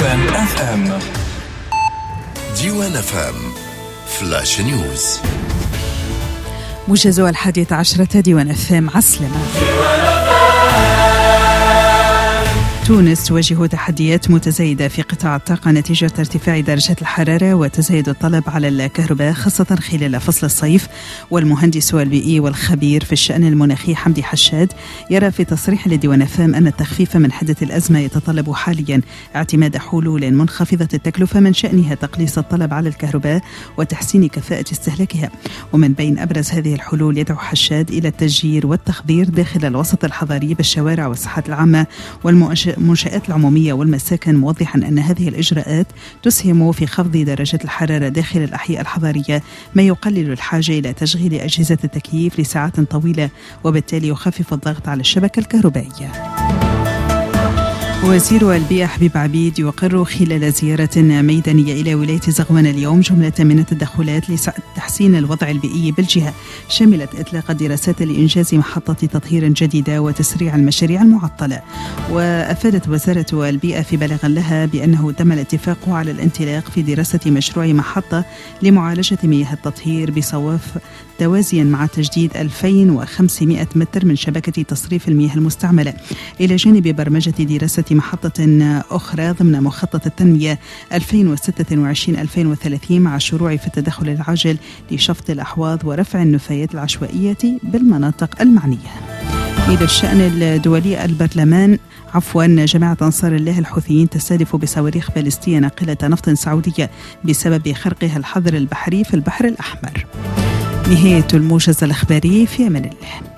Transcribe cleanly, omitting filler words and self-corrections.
ديوان اف ام. ديوان اف ام فلاش نيوز. موجز 11 ديوان اف ام عسلمة. تونس تواجه تحديات متزايدة في قطاع الطاقة نتيجة ارتفاع درجات الحرارة وتزايد الطلب على الكهرباء خاصة خلال فصل الصيف. والمهندس البيئي والخبير في الشأن المناخي حمدي حشاد يرى في تصريح لديوان فام أن التخفيف من حدة الأزمة يتطلب حاليا اعتماد حلول منخفضة التكلفة من شأنها تقليص الطلب على الكهرباء وتحسين كفاءة استهلاكها. ومن بين أبرز هذه الحلول يدعو حشاد إلى التشجير والتخدير داخل الوسط الحضري بالشوارع والساحات العامة والمنشآت العمومية والمساكن، موضحا أن هذه الإجراءات تسهم في خفض درجات الحرارة داخل الأحياء الحضرية، ما يقلل الحاجة إلى تشغيل أجهزة التكييف لساعات طويلة وبالتالي يخفف الضغط على الشبكة الكهربائية. وزير البيئة حبيب عبيد يقر خلال زيارة ميدانية إلى ولاية زغوان اليوم جملة من التدخلات لتحسين الوضع البيئي بالجهة، شملت إطلاق دراسات لإنجاز محطة تطهير جديدة وتسريع المشاريع المعطلة. وأفادت وزارة البيئة في بلاغ لها بأنه تم الاتفاق على الانطلاق في دراسة مشروع محطة لمعالجة مياه التطهير بصواف توازيا مع تجديد 2500 متر من شبكة تصريف المياه المستعملة، إلى جانب برمجة دراسة محطة أخرى ضمن مخطط التنمية 2026-2030 مع الشروع في التدخل العاجل لشفط الأحواض ورفع النفايات العشوائية بالمناطق المعنية. إلى الشأن الدولي، البرلمان جماعة أنصار الله الحوثيين تستهدف بصواريخ باليستية ناقلة نفط سعودية بسبب خرقها الحظر البحري في البحر الأحمر. نهاية الموجز الإخباري، في أمان الله.